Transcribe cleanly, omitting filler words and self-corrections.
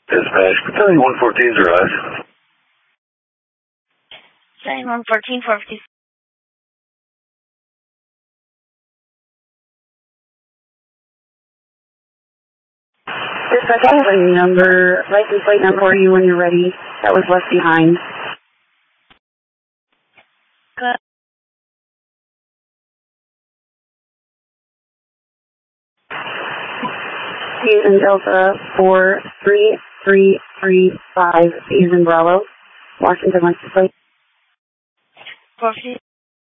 Dispatch, Battalion 114's arrived. Battalion 114, 450. Dispatch, I have a license plate number for you when you're ready. That was left behind. Good. C is in Delta 43335, C is in Bravo, Washington license plate. 450.